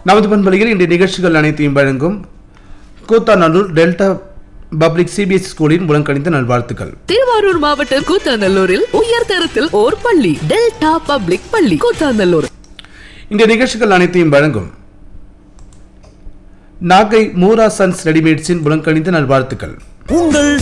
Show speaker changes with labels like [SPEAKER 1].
[SPEAKER 1] நமது பண்பலையில் இன்றைய நிகழ்ச்சிகள் அனைத்தையும் வழங்கும் கூத்தாநல்லூர் டெல்டா பப்ளிக் சிபிஎஸ்இ ஸ்கூலின் முழங்கணிந்த நல்வாழ்த்துக்கள்.
[SPEAKER 2] திருவாரூர் மாவட்டம் கூத்தாநல்லூரில் உயர்தரத்தில் ஓர் பள்ளி, டெல்டா பப்ளிக் பள்ளி கூத்தாநல்லூர்.
[SPEAKER 1] இன்றைய நிகழ்ச்சிகள் அனைத்தையும் வழங்கும் நாகை மூரா சன்ஸ் ரெடிமேட்ஸின் முழங்கணிந்த நல்வாழ்த்துக்கள்.
[SPEAKER 3] உங்கள்